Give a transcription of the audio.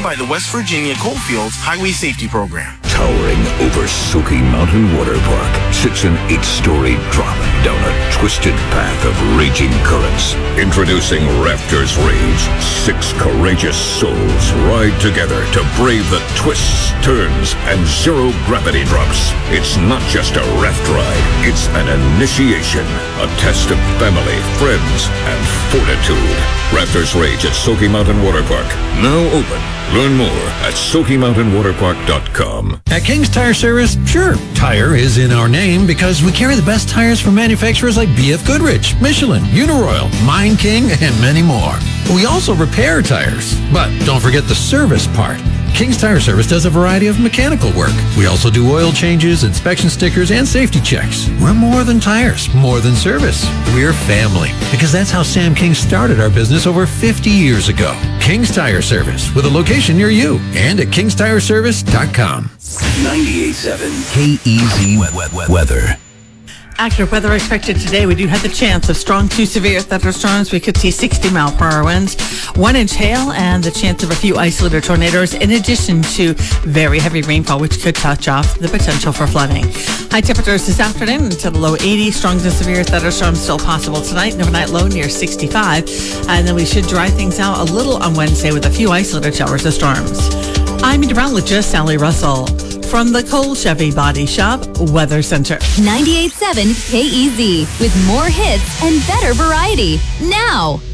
by the West Virginia Coalfields Highway Safety Program. Towering over Soaky Mountain Water Park sits an 8-story drop down a twisted path of raging currents. Introducing Rafters Rage. 6 courageous souls ride together to brave the twists, turns, and zero-gravity drops. It's not just a raft ride. It's an initiation. A test of family, friends, and fortitude. Rafters Rage at Soaky Mountain Water Park. Now open. Learn more at SoakyMountainWaterPark.com. At King's Tire Service, sure, tire is in our name because we carry the best tires from manufacturers like BF Goodrich, Michelin, Uniroyal, Mine King, and many more. We also repair tires, but don't forget the service part. King's Tire Service does a variety of mechanical work. We also do oil changes, inspection stickers, and safety checks. We're more than tires, more than service. We're family, because that's how Sam King started our business over 50 years ago. King's Tire Service, with a location near you, and at kingstireservice.com. 98.7 KEZ Weather. Accurate weather expected today. We do have the chance of strong to severe thunderstorms. We could see 60-mile-per-hour winds, 1-inch hail, and the chance of a few isolated tornadoes, in addition to very heavy rainfall, which could touch off the potential for flooding. High temperatures this afternoon into the low 80s. Strong to severe thunderstorms still possible tonight. Overnight low near 65. And then we should dry things out a little on Wednesday with a few isolated showers of storms. I'm meteorologist Sally Russell from the Cole Chevy Body Shop Weather Center. 98.7 KEZ with more hits and better variety. Now.